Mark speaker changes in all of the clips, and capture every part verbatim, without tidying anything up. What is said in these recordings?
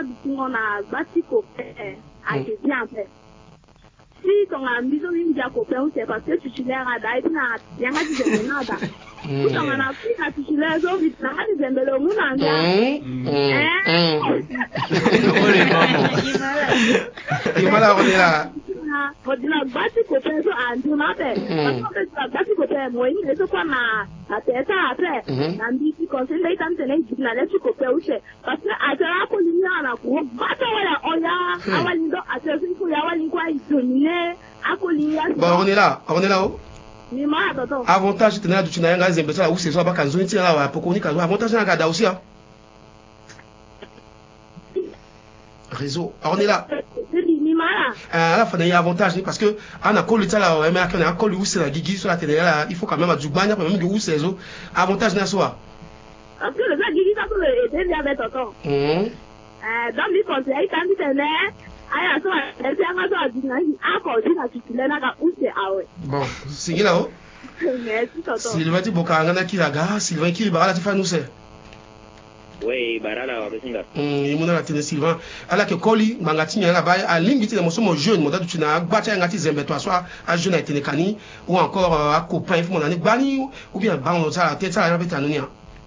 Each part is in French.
Speaker 1: on a bâti copain à bien fait. Si ton ami dit que copain c'est parce que tu l'as radé na bien à dire nada. Tout on a pris à tu l'as zo vite na à dire le monde en
Speaker 2: bien. Imala on est là.
Speaker 1: On dit la bâti copain so à dire na fait. Parce que la bâti copain moi il est quoi na la tête après. Nandi qui conseille les temps tenir dit na les copain aussi parce que à la colonie na ko bata wala oya awali do à ce qu'il faut awali quoi il dominer à colonie.
Speaker 2: Bon on est là, on est là haut.
Speaker 1: Ni ma toto.
Speaker 2: Avantage tena tu na nga zembe ça où c'est ça ba kanzo nti là pour qu'on y kanzo avantage na gada aussi hein. Réseau, on est là. À la fin, il y a avantage parce que on a collé ça là, on a collé où c'est la gigi sur la télé là, il faut quand même à Djoubania, quand même où c'est ça. Avantage n'a soit.
Speaker 1: Parce que le gars gigi ça peut aider avec tonton. Hum. Euh, dans les conseils, quand tu t'es né, ah ya ça, c'est un gars qui dit, ah quand tu as tu l'as là où c'est ah ouais.
Speaker 2: Bon, c'est qui là haut?
Speaker 1: Merci tonton.
Speaker 2: Sylvain dit boka ngana qui la gars, Sylvain qui bara la tu fais nous c'est.
Speaker 3: Oui, barala wabesinga.
Speaker 2: Mm, imuna la tene Sylvain. Ala ke koli mangati nyanga ba a limbiti na moso mo jeune moda tu na gbacha ngati zembe toi soit a jeune a tene kani ou encore a copain il faut mon année bani ou bien ba on ça tête ça la beta nunia.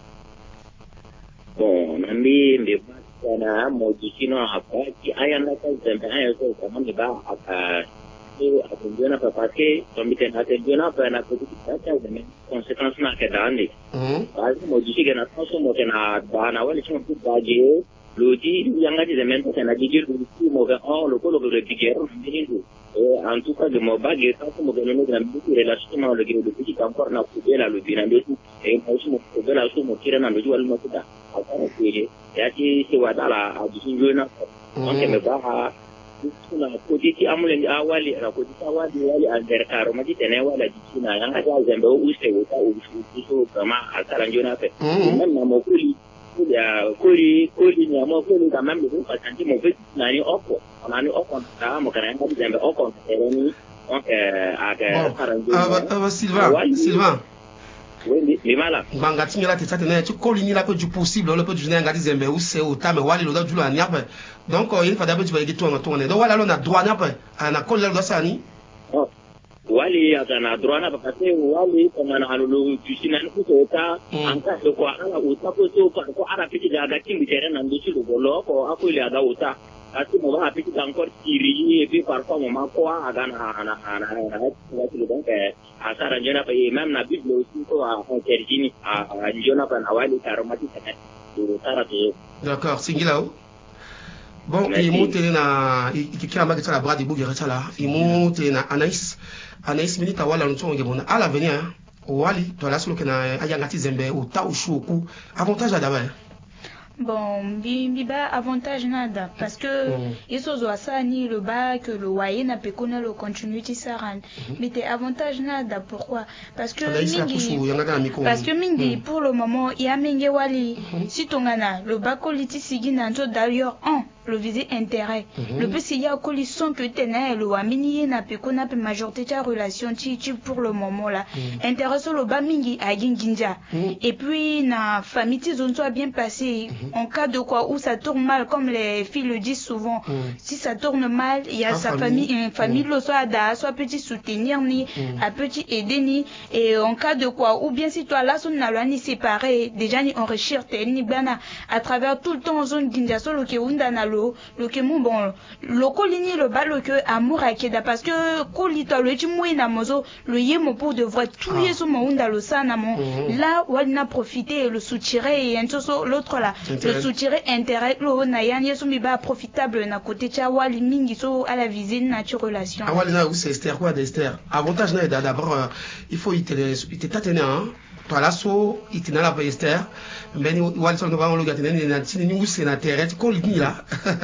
Speaker 3: Bon, nambi mbe bana mo dikino hapa ki ayanda ka zembe ayo so kama ni ba aka attenzione perché também attenzione per una politica ovviamente conseguenze anche da anni quasi modifiche che non sono che na bana wale sono più baje lodi yang ngati zemento che na digir di mo che oh lo quello che digero non viene e en tout cas de mo baghe tanto mo che non è di relazione lo che lo che ancora na kubela lo binande e mo sono kubela so mo kira na lo wale mo da almeno che ya ci si wadala a disingona anche me ba kuna koditi amulen awali ra koditi awali wali alberkaro maji tene wala dikina yang ada zembe use wuta usu kama asara njona pe même na mokuli ya kuli kuli ni mo kuli kama mbi ko tanti mo pe nani oko nani oko ta mo kana ngadi zembe oko tereni donc aga asara njona
Speaker 2: ah Sylvain Sylvain
Speaker 3: oui mais mala
Speaker 2: banga tingela te tata na tu kolini la peu du possible le peu du nanga dizembe use uta me wali lo da jula niape donc il faut d'abord tu vas y tourner tourner donc voilà on a droit niape ana kolle lo sani
Speaker 3: wali atana droit na parce que wali kama na halulu tusina ni kuta anka ko ala uta ko to ko ara piti daga timbi tere na nduchi lo bolo ko akuli aga uta ati mo ba piti encore tiri et puis parfois mo mako aga na na na na wati lo donc asara njona pa même na bible aussi ko a interjini a njona pa na wali karomati tene do tarate.
Speaker 2: D'accord, singilao. Bon, il monte na il qui a marqué la bras de bouger ça là. Il monte na Anaïs. Anaïs minita wala ntongo ngebona à l'avenir wali to la solo na ayangati zembe ou ta ou choku avantage à d'abord.
Speaker 4: Bon, biba avantage nada parce que ils sont au ni le bac le loyer n'a pas connu le continuity saran mais t'es avantage nada pourquoi parce que mingi parce que mingi pour le moment il y a mingi wali si ton gana le bac liti sigi nanto d'ailleurs un le visé intérêt le plus il y a collision que tenait le wamini n'a pas connu la majorité de relation ti pour le moment là intéressant le bas mingi à ginginja et puis na famille ti zone soit bien passé en cas de quoi où ça tourne mal comme les filles le disent souvent mm. si ça tourne mal il y a ah, sa famille une famille mm. le soit da soit petit soutenir ni mm. à petit aider ni et en cas de quoi ou bien si toi là son na ni séparé déjà ni on recherche ni bana à travers tout le temps en zone ginja solo ke unda na lo lo ke mon bon le colini le balo que amour akeda parce que kolito le ti moi na mozo le yemo pour de vrai tout yeso mo unda lo sana mon là on a profité le soutirer et un so l'autre là le soutirer intérêt lo na yan yeso mi ba profitable na côté cha wali mingi so à la visée nature relation
Speaker 2: ah wali na où c'est Esther quoi d'Esther avantage na d'abord euh, il faut il te il te tatener hein toi là so il te na la Esther mais wali so no va on le gâter na tini ni où c'est na terre ko li là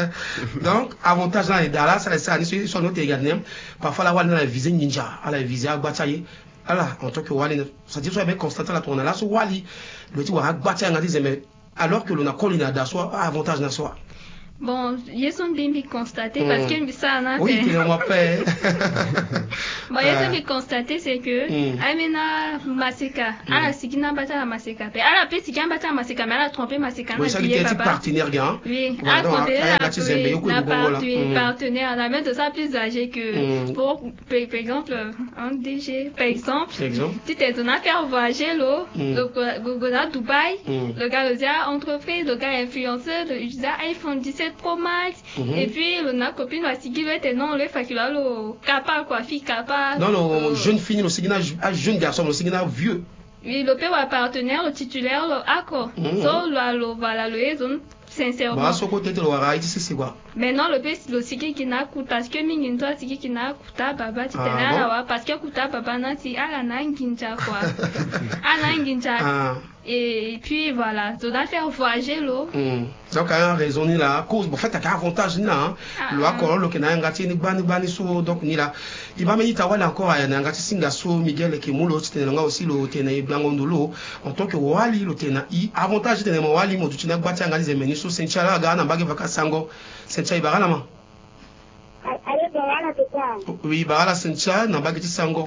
Speaker 2: donc avantage na là ça ça ni so no te gâter parfois la wali na la visée ninja à la visée agbachaye ala en tant que wali ça dit so bien constater la tourne là so wali le ti wa agbachaye ngati zembe alors que l'on a collé na soi avantage na soi
Speaker 5: Bon, ils sont bien constatés parce que ça en a fait.
Speaker 2: Oui, tu l'as fait.
Speaker 5: Bon, ils sont bien constatés, c'est que Amina Maseka, elle a signé un bâtard à Maseka. Elle a fait signer un bâtard à Maseka, mais elle a trompé Maseka.
Speaker 2: Oui, ça qui était partenaire, gars.
Speaker 5: Oui, elle a trompé la partenaire. Elle a même de ça plus âgé que pour, par exemple, un D G, par exemple. Tu t'es donné à faire voyager l'eau, le gars à Dubaï, le gars de entreprise, le gars influenceur, le gars iPhone dix-sept Pro Max, mm-hmm. Et puis la copine va signer le non le fait qu'il a le capable quoi fille capable.
Speaker 2: Non non, jeune fille, le signe un jeune garçon, le signe vieux.
Speaker 5: Oui, le père va partenaire, le titulaire, le accord. So le le voilà le zone sincèrement.
Speaker 2: Bah son côté tu le verras, ici c'est quoi.
Speaker 5: Mais non le père le signe qui n'a coûté parce que mingi toi signe qui n'a coûté baba tu tenais là parce que coûté baba na si ala na nginja quoi. Ala nginja. Et puis voilà, tu dois faire voyager l'eau.
Speaker 2: Mm. Donc, à raison, ni là, cause, en fait, t'as qu'un avantage, là, le accord, le Kenya, ngati, ni bani, bani, so, donc, ni là, il va me dire, t'as encore, il y a un ngati, singa, so, Miguel, et Kimulo, c'était là aussi, le Tena, Blangondulo, en tant que Wali, le Tena, i, avantage, t'es mon Wali, mon Tutina, Bati, ngati, zemeni, so, Sentia, Gana, Bagi, Vaka, Sango, Sentia, Ibaralama.
Speaker 1: Allez, Barala, c'est quoi?
Speaker 2: Oui, Barala, Sentia, Nabagi, Sango.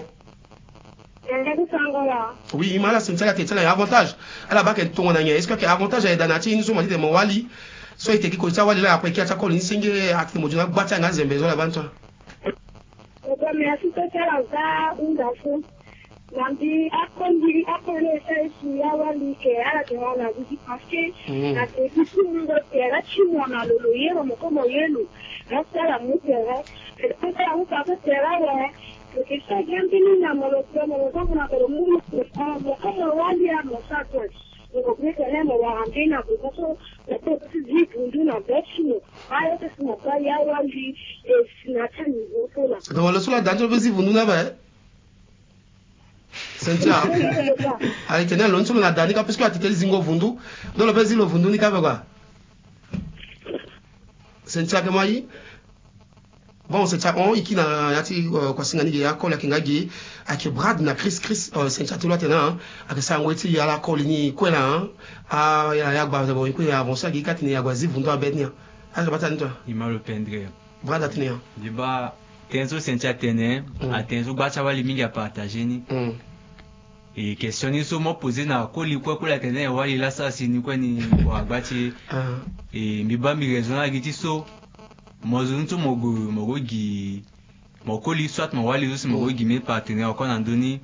Speaker 2: Oui, il m'a la c'est la tête, là, avantage. À la base, elle tourne en arrière. Est-ce que avantage est dans la tête, nous sommes dit mon wali. Soit il était qui ça wali là après qui a ça collé, singe, acte module, battre un zembé, zo la vente.
Speaker 1: Ok, merci de faire ça, ou d'affaire. Nanti, après, après le fait, si ya wali que à la demande a dit parce que la tête, si on veut faire la chine, on a le loyer, on a comme yellow. Là, c'est la mouture, et peut être on peut faire là, porque está gente niña molotov molotov na pero muy como como wali a nosotros lo que tenemos la antena por eso esto es difundido na vecino hay otros como que ya wali es na tani sola
Speaker 2: no lo sola dentro vezi vundu na ba sentia ali tena lo nsolo na dani ka pesco atiteli zingo vundu do lo vezi lo vundu ni ka ba kwa sentia kama yi. Bon, c'est ça, on, qui n'a, yati, quoi, c'est ngani, ya, kola, kingagi, avec Brad, na Chris, Chris, c'est ça, tout le temps, avec ça, on était, ya la colini, quoi, là, ah, ya, ya, bah, bon, il y a avant ça, il y a, il y a, il y a, il y a, ah, je vais t'attendre.
Speaker 6: Il m'a le pendre.
Speaker 2: Brad, attendez.
Speaker 6: Il va, tenzo, c'est ça, tenez, à tenzo, bah, ça va, les mingi à partager, ni. Et questionner sur moi, poser, na, koli, quoi, quoi, la tenez, ouais, il a ça, c'est, ni, quoi, ni, quoi, bâti, et, mi, bah, mi, raison, là, qui so, moi je ne mogo mogo gi moko li soit mo wali aussi mogo gi mes partenaires qu'on a donné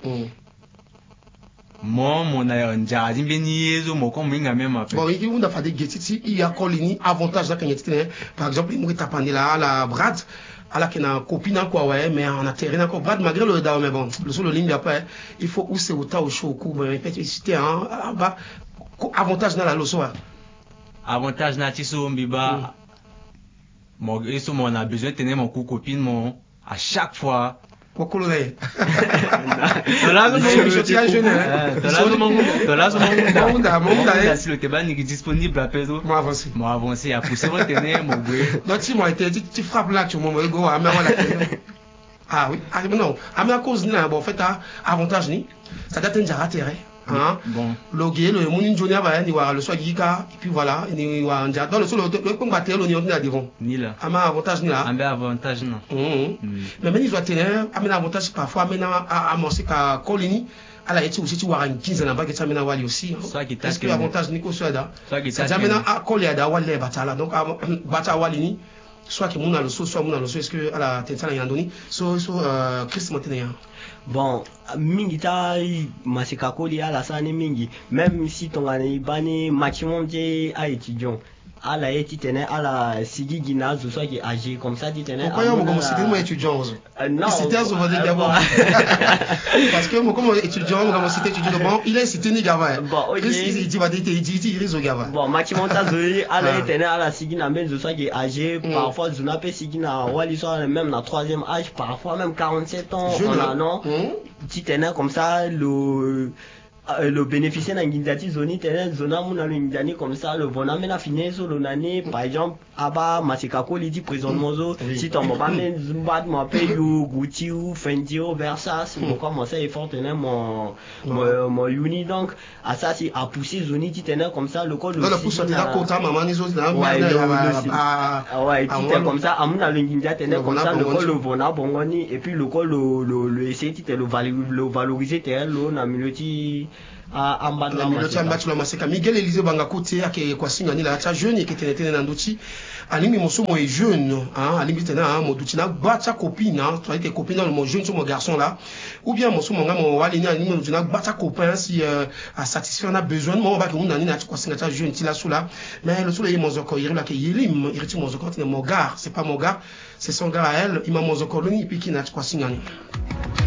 Speaker 6: moi mon ailleurs njadi beni yezo moko mwinga même après
Speaker 2: bon il on a fait des getiti il y a colini avantage là quand il par exemple il m'a tapé là la Brad à la kena copine quoi ouais mais on a terrain encore Brad malgré le dawa mais bon le solo ligne après il faut où c'est au ta au chaud au coup mais peut-être c'était hein bah avantage dans la leçon
Speaker 6: avantage na tiso mbiba. Mon, et sur mon, on a besoin de tenir mon coup copine, mon, à chaque fois.
Speaker 2: Quoi, colonel?
Speaker 6: Dans la zone, je suis jeune, hein. Dans la zone, dans la zone, mon, mon, si le Théban est disponible à Pézo.
Speaker 2: Moi, avancé.
Speaker 6: Moi, avancé, à pousser mon tenir, mon boué.
Speaker 2: Donc, si moi, tu frappes là, tu m'as dit, go, à moi, la ah oui, ah non, à ma cause, ni là, bon, en fait, avantage, ni, ça date d'un intérêt. Hein?
Speaker 6: Bon.
Speaker 2: Logué, le monde injonia va ni voir le soir gika, et puis voilà, ni voir un dans le sol, le pont battre le nion à devant.
Speaker 6: Ni là.
Speaker 2: À ma avantage ni là.
Speaker 6: Un avantage non.
Speaker 2: Mais même ils doivent tenir, à mes avantage parfois, mais à amorcer qu'à colini, à la étude aussi, tu vois un quinze ans, baguette, ça mène à wali aussi. Est-ce que l'avantage ni quoi soit là? Ça t'amène à coller à wali batala, donc à batala walini, soit que mon a le sol, soit mon a le sol, est-ce que à la tête à yandoni, soit, soit, Christ maintenant.
Speaker 7: Bon, mingi ta masika koli ala sani mingi, même si ton année bani maximum de à étudiant. À la étudiant, à la sigi gina, tout ça qui est âgé comme ça, tu tenais.
Speaker 2: Pourquoi on comme c'était moi étudiant?
Speaker 7: Non.
Speaker 2: C'était sur votre d'abord. Parce que moi comme étudiant, comme c'était étudiant, bon, il est cité ni gava.
Speaker 7: Bon, ok.
Speaker 2: Il dit va dire il dit il risque gava.
Speaker 7: Bon, maximum ta zoli, à la étudiant, à la sigi na même tout ça qui est âgé, parfois zona pe sigi na wali soit même na troisième âge, parfois même quarante-sept ans, on a non. Tu tenais comme ça le le bénéficiaire d'un guindati zoni tene zona muna le guindani comme ça le bon amena fini sur le nani par exemple aba masikako li dit prison mozo si ton mobile men zumbat mo pe you Gucci ou Fendi ou Versace mon commencer à faire tenir mon mon uni donc à ça si à pousser zoni ti tene comme ça le col
Speaker 2: le pousse la kota maman ni zo na
Speaker 7: ouais ti comme ça amuna le guindati tene comme ça le col le bona bongoni et puis le col le le essayer ti le valoriser tel lo na minute a amba
Speaker 2: la minute amba tu la maseka Miguel Élisée banga côté ake kwa singa ni la ta jeune qui était tene na nduchi alimi mosomo est jeune hein alimi tena hein moduchi na bacha copine hein toi tes copines le mon jeune sur mon garçon là ou bien mosomo nga mo wali ni alimi moduchi na bacha copain si à satisfaire on a besoin de moi ba que on na kwa singa ta jeune ti la sous là mais le sous là il mozoko il la ke yelim il retire mozoko c'est mon gars c'est pas mon gars c'est son gars à elle il m'a mozoko lui puis qui na kwa singa ni